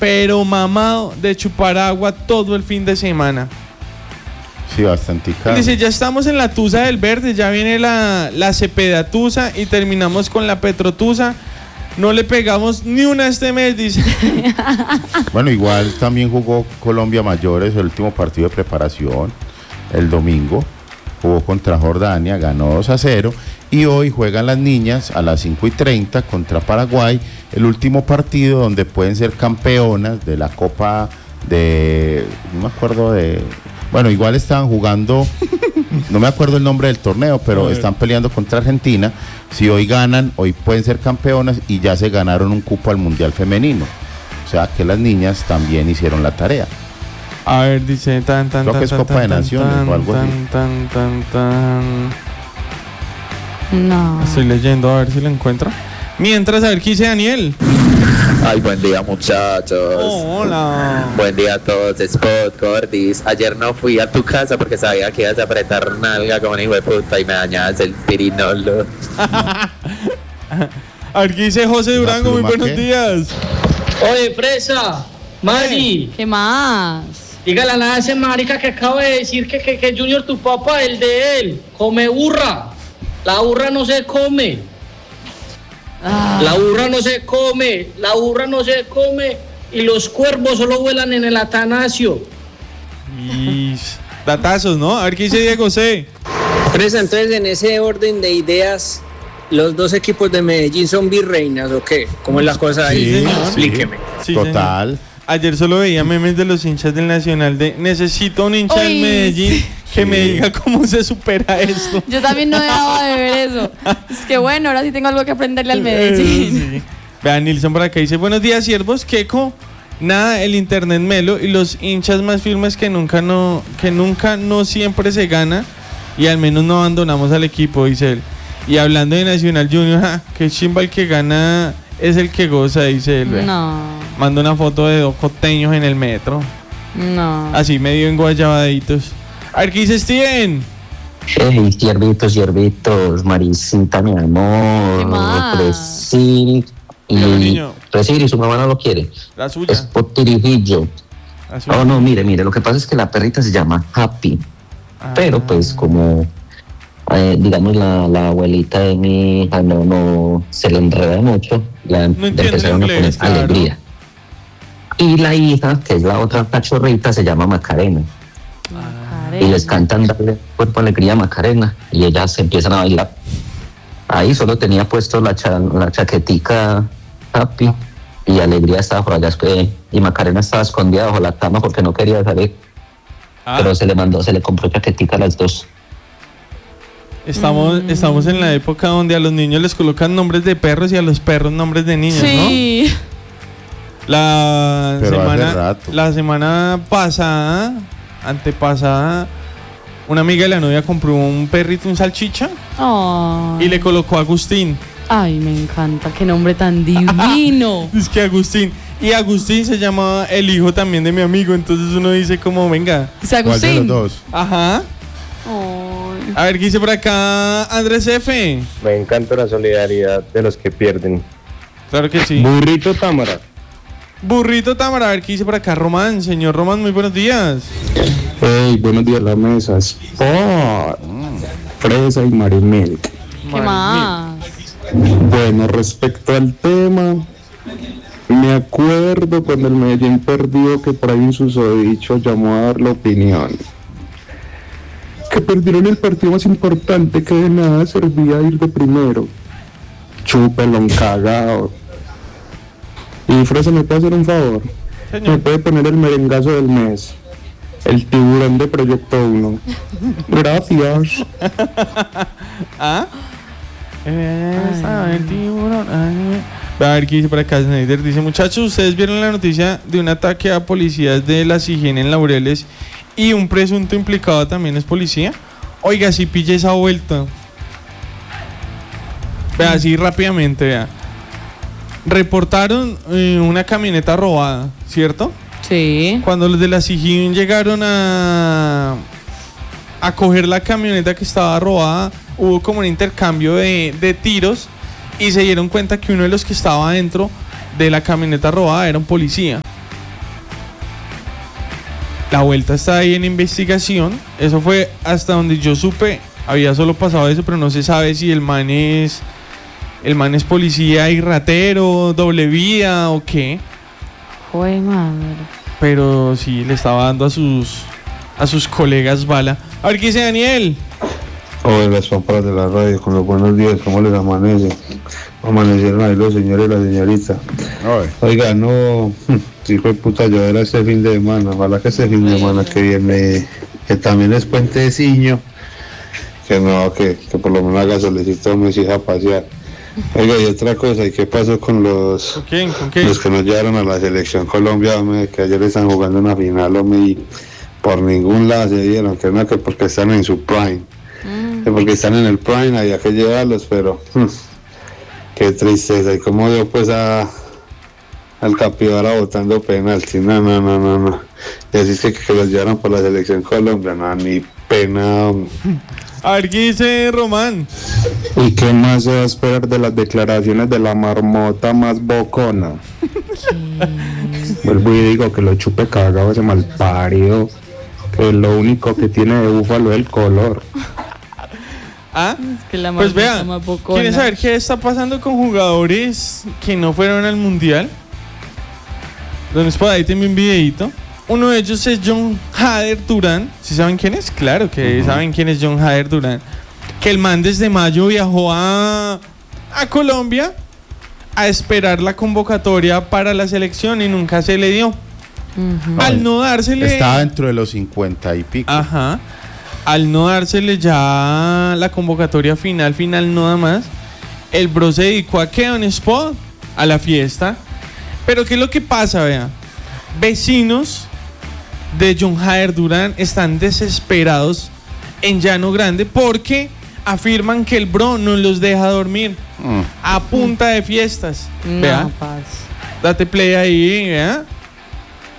pero mamado de chupar agua todo el fin de semana. Sí, bastante caro. Dice, ya estamos en la Tusa del Verde, ya viene la Cepeda Tusa y terminamos con la Petrotusa. No le pegamos ni una este mes, dice. Bueno, igual también jugó Colombia Mayores el último partido de preparación el domingo. Jugó contra Jordania, ganó 2-0. Y hoy juegan las niñas a las 5:30 contra Paraguay. El último partido donde pueden ser campeonas de la Copa de... No me acuerdo de... Bueno, igual estaban jugando... No me acuerdo el nombre del torneo, pero están peleando contra Argentina. Si hoy ganan, hoy pueden ser campeonas y ya se ganaron un cupo al Mundial Femenino. O sea que las niñas también hicieron la tarea. A ver, dice Creo que es Copa de Naciones o algo así. No. Estoy leyendo a ver si lo encuentro. Mientras, a ver qué dice Daniel. Ay, buen día, muchachos. Hola. Buen día a todos, Spot, Gordis. Ayer no fui a tu casa porque sabía que ibas a apretar nalga como un hijo de puta y me dañabas el pirinolo. A ver qué dice José Durango, muy buenos días. Oye, Fresa, Mari. ¿Qué más? Dígale a la ese marica que acaba de decir que Junior, tu papá, el de él, come burra. La burra no se come. La burra no se come. La burra no se come. Y los cuervos solo vuelan en el Atanasio. Datazos, ¿no? A ver qué dice Diego C. Fresa, entonces en ese orden de ideas, ¿los dos equipos de Medellín son virreinas o qué? ¿Cómo es la cosa ahí? Sí, Explíqueme. Sí, total. Señor. Ayer solo veía memes de los hinchas del Nacional de necesito un hincha del Medellín que me diga cómo se supera esto. Yo también no dejaba de ver eso. Es que bueno, ahora sí tengo algo que aprenderle al Medellín. Sí. Vean, Nilson por acá dice, buenos días, siervos, Queco. Nada, el internet melo y los hinchas más firmes que nunca no siempre se gana y al menos no abandonamos al equipo, dice él. Y hablando de Nacional Junior, que chimba, el que gana es el que goza, dice él. No. Manda una foto de 2 costeños en el metro. No. Así medio enguayabaditos. A ver, ¿qué dice Steven? Hey, siervitos, Marisita, mi amor. ¿Qué más? Presil y su mamá no lo quiere. La suya. Es potirijillo. Oh, no, mire, lo que pasa es que la perrita se llama Happy. Pero pues como... digamos la abuelita de mi hija no se le enreda mucho, le empezaron a poner Alegría. Y la hija, que es la otra cachorrita, se llama Macarena. Y les cantan darle cuerpo alegría a Macarena y ellas se empiezan a bailar. Ahí solo tenía puesto la chaquetica Happy y Alegría estaba por allá y Macarena estaba escondida bajo la cama porque no quería salir. Pero se le compró chaquetica a las dos. Estamos en la época donde a los niños les colocan nombres de perros y a los perros nombres de niños, sí. ¿no? La semana pasada, antepasada, una amiga de la novia compró un perrito, un salchicha, y le colocó Agustín. Ay, me encanta, qué nombre tan divino. Es que Agustín. Y Agustín se llama el hijo también de mi amigo, entonces uno dice como, venga. ¿Es Agustín? ¿Cuál de los dos? Ajá. A ver, ¿qué dice por acá Andrés F? Me encanta la solidaridad de los que pierden. Claro que sí. Burrito Támara. A ver, ¿qué dice por acá Román? Señor Román, muy buenos días. Hey, buenos días, la mesa. Sport. Fresa y Marimel. ¿Qué más? Bueno, respecto al tema, me acuerdo cuando el Medellín perdió que por ahí un susodicho llamó a dar la opinión. Que perdieron el partido más importante, que de nada servía ir de primero. Chúpelo, cagado. Y Fresa, ¿me puede hacer un favor? Señor. ¿Me puede poner el merengazo del mes? El tiburón de Proyecto 1. Gracias. El tiburón. A ver qué dice por acá Snyder. Dice, muchachos, ¿ustedes vieron la noticia de un ataque a policías de la SIGIN en Laureles y un presunto implicado también es policía? Oiga, si pille esa vuelta. Vea, así rápidamente, vea. Reportaron una camioneta robada, ¿cierto? Sí. Cuando los de la SIGIN llegaron a coger la camioneta que estaba robada, hubo como un intercambio de tiros y se dieron cuenta que uno de los que estaba dentro de la camioneta robada era un policía. La vuelta está ahí en investigación. Eso fue hasta donde yo supe. Había solo pasado eso, pero no se sabe si el man es policía y ratero, doble vía o qué. Joder, madre. Pero sí, le estaba dando a sus colegas bala. A ver, ¿qué dice Daniel? Hola, las papas de la radio, con los buenos días, ¿cómo les amanece? Amanecieron ahí los señores y la señorita. Oiga, no, hijo de puta, yo era este fin de semana, ojalá que este fin de semana que viene, que también es puentecillo, que no, que por lo menos haga solicito a mis hijas a pasear. Oiga, y otra cosa, ¿y qué pasó con los ¿Con quién? ¿Con qué? Los que nos llevaron a la selección Colombia, hombre, que ayer están jugando una final, hombre, y por ningún lado se dieron, que no, que porque están en su prime, que porque están en el prime, había que llevarlos, pero qué tristeza, y cómo dio pues al Capibara botando penalti, no, y así es que los llevaron por la selección Colombia, no, ni pena, hombre. A ver, ¿qué dice Román? ¿Y qué más se va a esperar de las declaraciones de la marmota más bocona? Vuelvo y digo que lo chupe cagado ese malparido, que lo único que tiene de búfalo es el color. Ah, Es que la pues marmota vean, más bocona. ¿quieren saber qué está pasando con jugadores que no fueron al mundial? Entonces por ahí tengo un videito. Uno de ellos es John Hader Durán. ¿Sí saben quién es? Claro que saben quién es John Hader Durán. Que el man desde mayo viajó a Colombia a esperar la convocatoria para la selección y nunca se le dio. Al no dársele... Estaba dentro de los 50 y pico. Ajá. Al no dársele ya la convocatoria final nada más, el bro se dedicó a qué, on spot, a la fiesta. Pero ¿qué es lo que pasa, vea? Vecinos de John Hader Durán están desesperados en Llano Grande porque afirman que el bro no los deja dormir a punta de fiestas. No, Vea, paz. date play ahí, vea.